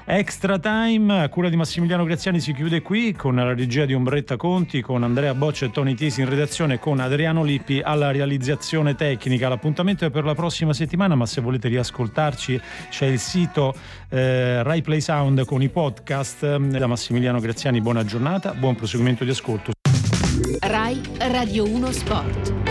Extra Time, a cura di Massimiliano Graziani, si chiude qui con la regia di Ombretta Conti, con Andrea Boccia e Tony Tisi in redazione, con Adriano Lippi alla realizzazione tecnica. L'appuntamento è per la prossima settimana, ma se volete riascoltarci c'è il sito Rai Play Sound con i podcast. Da Massimiliano Graziani buona giornata, buon proseguimento di ascolto. Rai Radio 1 Sport.